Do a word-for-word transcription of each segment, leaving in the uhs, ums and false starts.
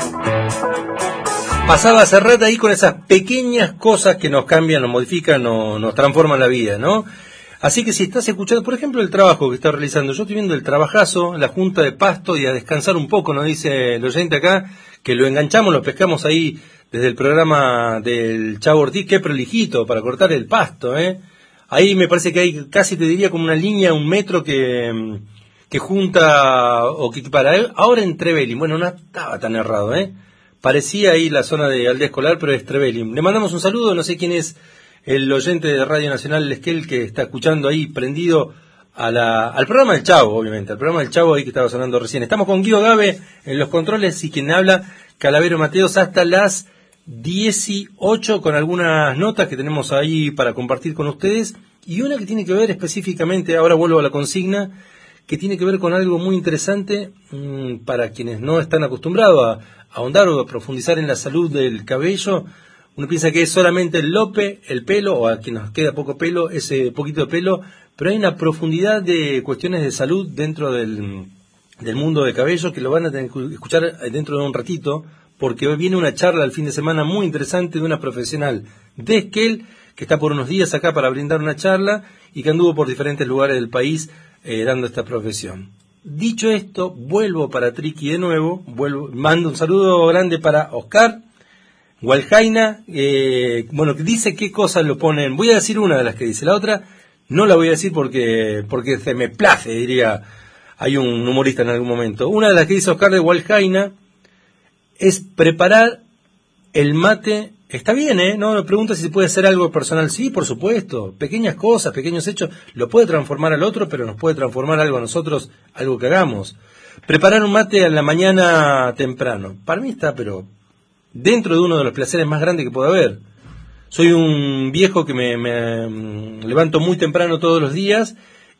Pasaba Serrat ahí con esas pequeñas cosas que nos cambian, nos modifican, nos, nos transforman la vida, ¿no? Así que si estás escuchando, por ejemplo, el trabajo que está realizando, yo estoy viendo el trabajazo, la junta de pasto y a descansar un poco, nos dice el oyente acá, que lo enganchamos, lo pescamos ahí desde el programa del Chavo Ortiz, qué prolijito para cortar el pasto, ¿eh? Ahí me parece que hay casi, te diría, como una línea, un metro que, que junta, o que para él, ahora en Trevelin, bueno, no estaba tan errado, ¿eh? Parecía ahí la zona de Aldea Escolar, pero es Trevelin. Le mandamos un saludo, no sé quién es el oyente de Radio Nacional Esquel que está escuchando ahí, prendido a la, al programa del Chavo, obviamente, al programa del Chavo ahí que estaba sonando recién. Estamos con Guido Gave en los controles y quien habla, Calavero Mateos, hasta las dieciocho con algunas notas que tenemos ahí para compartir con ustedes. Y una que tiene que ver específicamente, ahora vuelvo a la consigna, que tiene que ver con algo muy interesante mmm, para quienes no están acostumbrados a ahondar o a profundizar en la salud del cabello. Uno piensa que es solamente el lope, el pelo, o a quien nos queda poco pelo, ese poquito de pelo, pero hay una profundidad de cuestiones de salud dentro del, del mundo del cabello que lo van a tener que escuchar dentro de un ratito, porque viene una charla el fin de semana muy interesante de una profesional de Esquel, que está por unos días acá para brindar una charla y que anduvo por diferentes lugares del país eh, dando esta profesión. Dicho esto, vuelvo para Triqui de nuevo, vuelvo, mando un saludo grande para Oscar Waljaina, eh, bueno, que dice qué cosas lo ponen, voy a decir una de las que dice, la otra no la voy a decir porque porque se me place, diría, hay un humorista en algún momento. Una de las que dice Oscar de Waljaina es preparar el mate. Está bien, ¿eh? No me pregunta si se puede hacer algo personal. Sí, por supuesto. Pequeñas cosas, pequeños hechos. Lo puede transformar al otro, pero nos puede transformar algo a nosotros, algo que hagamos. Preparar un mate a la mañana temprano. Para mí está, pero dentro de uno de los placeres más grandes que puede haber. Soy un viejo que me, me levanto muy temprano todos los días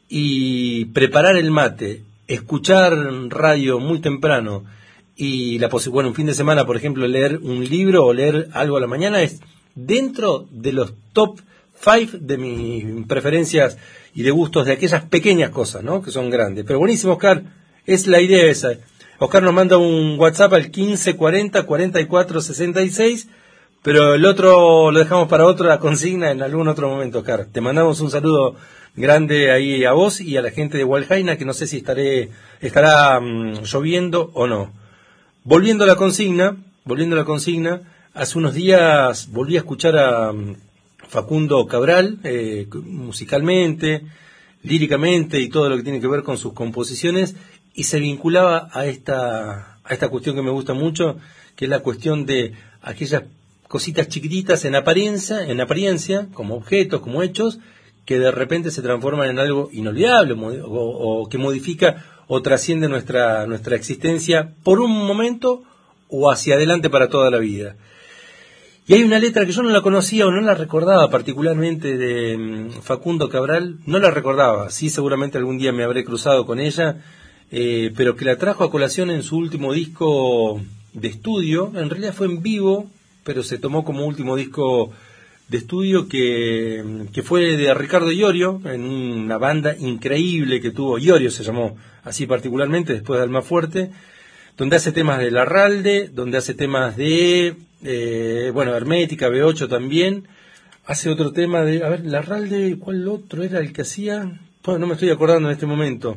y preparar el mate, escuchar radio muy temprano, y la posibilidad, bueno, un fin de semana, por ejemplo, leer un libro o leer algo a la mañana es dentro de los top five de mis preferencias y de gustos de aquellas pequeñas cosas, ¿no? Que son grandes. Pero buenísimo, Oscar, es la idea esa. Oscar nos manda un WhatsApp al quince cuarenta cuarenta y cuatro sesenta y seis, pero el otro lo dejamos para otra consigna en algún otro momento, Oscar. Te mandamos un saludo grande ahí a vos y a la gente de Waljaina, que no sé si estaré estará um, lloviendo o no. Volviendo a la consigna, volviendo a la consigna, hace unos días volví a escuchar a um, Facundo Cabral, eh, musicalmente, líricamente y todo lo que tiene que ver con sus composiciones, y se vinculaba a esta, a esta cuestión que me gusta mucho, que es la cuestión de aquellas cositas chiquititas en apariencia, en apariencia, como objetos, como hechos, que de repente se transforman en algo inolvidable o, o que modifica o trasciende nuestra nuestra existencia por un momento o hacia adelante para toda la vida. Y hay una letra que yo no la conocía o no la recordaba particularmente de um, Facundo Cabral, no la recordaba, sí seguramente algún día me habré cruzado con ella, eh, pero que la trajo a colación en su último disco de estudio, en realidad fue en vivo, pero se tomó como último disco de estudio que, que fue de Ricardo Iorio, en una banda increíble que tuvo, Iorio se llamó así particularmente, después de Almafuerte, donde hace temas de Larralde, donde hace temas de, eh, bueno, Hermética, B ocho también, hace otro tema de, a ver, Larralde, ¿cuál otro era el que hacía? Bueno, no me estoy acordando en este momento,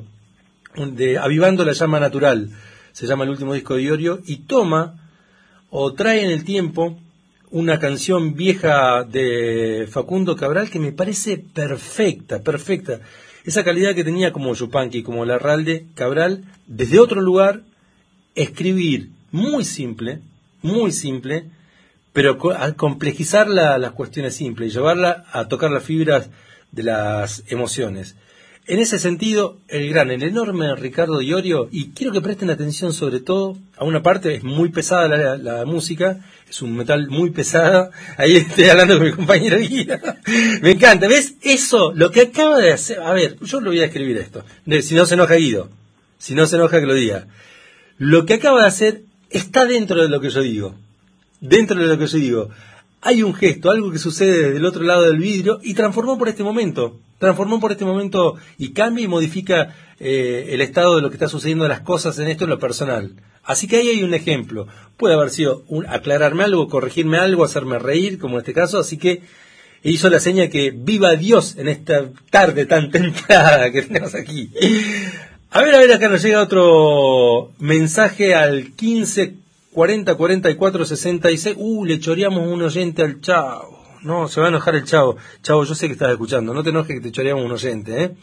de Avivando la Llama Natural, se llama el último disco de Iorio, y toma, o trae en el tiempo, una canción vieja de Facundo Cabral que me parece perfecta, perfecta. Esa calidad que tenía como Yupanqui, como Larralde, Cabral, desde otro lugar, escribir muy simple, muy simple, pero al complejizar la, las cuestiones simples y llevarla a tocar las fibras de las emociones. En ese sentido, el gran, el enorme Ricardo Iorio, y quiero que presten atención sobre todo a una parte, es muy pesada la, la música, es un metal muy pesado, ahí estoy hablando con mi compañero Guida, me encanta, ¿ves? Eso, lo que acaba de hacer, a ver, yo lo voy a escribir esto, de, si no se enoja Guido, si no se enoja que lo diga, lo que acaba de hacer está dentro de lo que yo digo, dentro de lo que yo digo, hay un gesto, algo que sucede desde el otro lado del vidrio y transformó por este momento transformó por este momento y cambia y modifica eh, el estado de lo que está sucediendo de las cosas en esto en lo personal. Así que ahí hay un ejemplo. Puede haber sido un, aclararme algo, corregirme algo, hacerme reír, como en este caso, así que hizo la seña que viva Dios en esta tarde tan templada que tenemos aquí. A ver, a ver, acá nos llega otro mensaje al quince cuarenta cuarenta y cuatro sesenta y seis. Uh, le choreamos un oyente al Chavo. No, se va a enojar el Chavo. Chavo, yo sé que estás escuchando, no te enojes que te choreamos un oyente, ¿eh?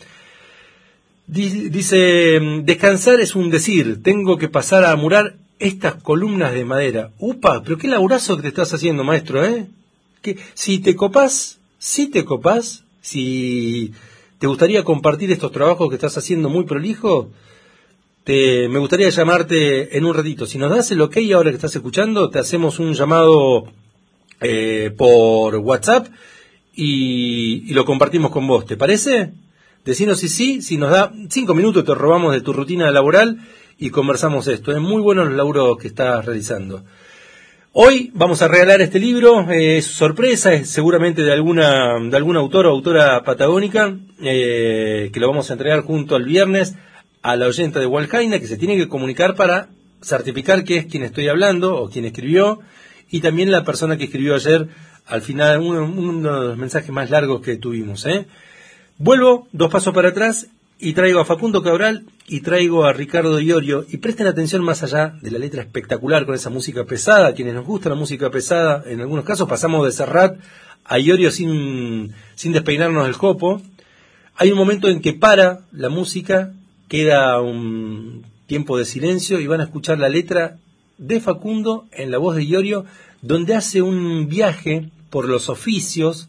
Dice, descansar es un decir, tengo que pasar a amurar estas columnas de madera. Upa, pero qué laburazo que te estás haciendo, maestro, ¿eh? Que si te copás, si te copás, si te gustaría compartir estos trabajos que estás haciendo muy prolijo, te, me gustaría llamarte en un ratito. Si nos das el ok ahora que estás escuchando, te hacemos un llamado eh, por WhatsApp y, y lo compartimos con vos, ¿te parece? Decinos si sí, si nos da cinco minutos te robamos de tu rutina laboral y conversamos esto. Es muy bueno el laburo que estás realizando. Hoy vamos a regalar este libro, eh, es sorpresa, es seguramente de alguna de algún autor o autora patagónica, eh, que lo vamos a entregar junto al viernes a la oyenta de Hualcaina, que se tiene que comunicar para certificar que es quien estoy hablando o quien escribió, y también la persona que escribió ayer, al final, uno, uno de los mensajes más largos que tuvimos, ¿eh? Vuelvo dos pasos para atrás y traigo a Facundo Cabral y traigo a Ricardo Iorio, y presten atención más allá de la letra espectacular con esa música pesada. A quienes nos gusta la música pesada, en algunos casos pasamos de Serrat a Iorio sin, sin despeinarnos del jopo. Hay un momento en que para la música, queda un tiempo de silencio y van a escuchar la letra de Facundo en la voz de Iorio, donde hace un viaje por los oficios,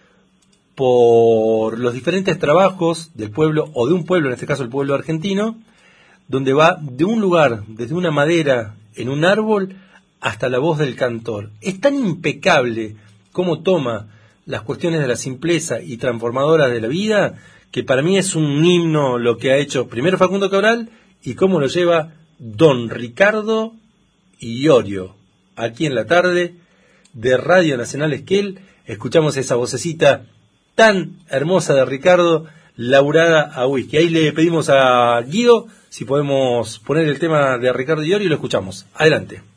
por los diferentes trabajos del pueblo, o de un pueblo, en este caso el pueblo argentino, donde va de un lugar, desde una madera en un árbol, hasta la voz del cantor. Es tan impecable cómo toma las cuestiones de la simpleza y transformadoras de la vida, que para mí es un himno lo que ha hecho primero Facundo Cabral y cómo lo lleva don Ricardo Iorio. Aquí en la tarde de Radio Nacional Esquel escuchamos esa vocecita tan hermosa de Ricardo, laburada a whisky. Ahí le pedimos a Guido si podemos poner el tema de Ricardo Iorio y lo escuchamos. Adelante.